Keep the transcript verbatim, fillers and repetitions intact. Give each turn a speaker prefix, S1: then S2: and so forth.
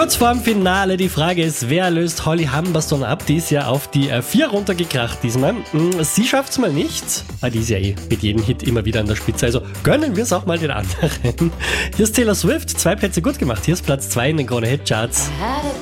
S1: Kurz vorm Finale, die Frage ist, wer löst Holly Humberstone ab? Die ist ja auf die vier runtergekracht diesmal. Sie schafft's mal nicht, aber die ist ja eh mit jedem Hit immer wieder an der Spitze, also gönnen wir es auch mal den anderen. Hier ist Taylor Swift, zwei Plätze gut gemacht, hier ist Platz zwei in den Krone Hit Charts.